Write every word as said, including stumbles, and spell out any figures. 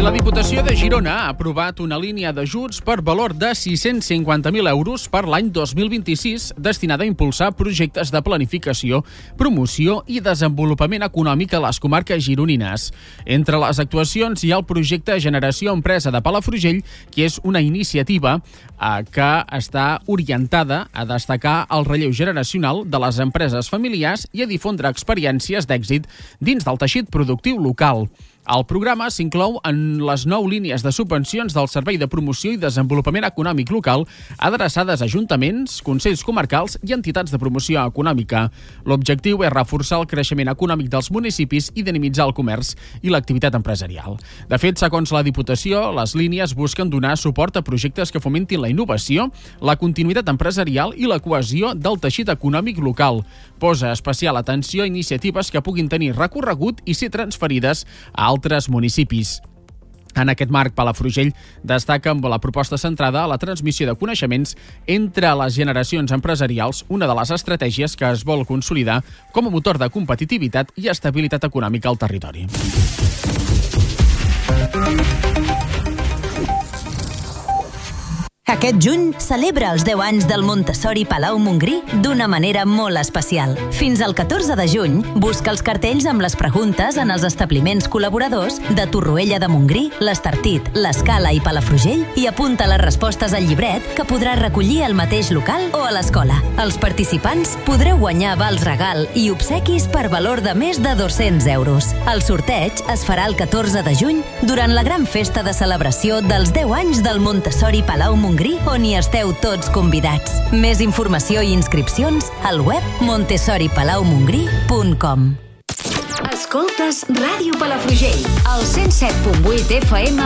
la Diputació de Girona ha aprovat una línia d'ajuts per valor de sis-cents cinquanta mil euros per l'any dos mil vint-i-sis destinada a impulsar projectes de planificació, promoció i desenvolupament econòmic a les comarques gironines. Entre les actuacions hi ha el projecte Generació Empresa de Palafrugell, que és una iniciativa eh, que està orientada a destacar el relleu generacional de les empreses familiars i a difondre experiències d'èxit dins del teixit productiu local. El programa s'inclou en les nou línies de subvencions del Servei de Promoció i Desenvolupament Econòmic Local adreçades a ajuntaments, consells comarcals i entitats de promoció econòmica. L'objectiu és reforçar el creixement econòmic dels municipis i dinamitzar el comerç i l'activitat empresarial. De fet, segons la Diputació, les línies busquen donar suport a projectes que fomentin la innovació, la continuïtat empresarial i la cohesió del teixit econòmic local. Posa especial atenció a iniciatives que puguin tenir recorregut i ser transferides a altres municipis. En aquest marc, Palafrugell destaca amb la proposta centrada a la transmissió de coneixements entre les generacions empresarials, una de les estratègies que es vol consolidar com a motor de competitivitat i estabilitat econòmica al territori. Aquest juny celebra els deu anys del Montessori Palau Montgrí d'una manera molt especial. Fins al catorze de juny, busca els cartells amb les preguntes en els establiments col·laboradors de Torroella de Montgrí, l'Estartit, l'Escala i Palafrugell i apunta les respostes al llibret que podràs recollir al mateix local o a l'escola. Els participants podreu guanyar vals regal i obsequis per valor de més de dos-cents euros. El sorteig es farà el catorze de juny durant la gran festa de celebració dels deu anys del Montessori Palau Montgrí, on hi esteu tots convidats. Més informació i inscripcions al web montessori palau montgrí punt com. Escoltes Ràdio Palafrugell, al cent set punt vuit F M.